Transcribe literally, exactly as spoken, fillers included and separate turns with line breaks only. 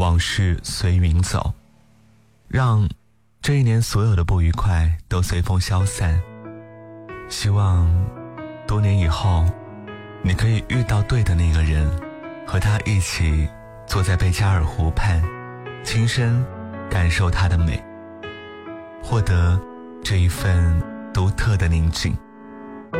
往事随云走，让这一年所有的不愉快都随风消散。希望多年以后你可以遇到对的那个人，和他一起坐在贝加尔湖畔，亲身感受它的美，获得这一份独特的宁静。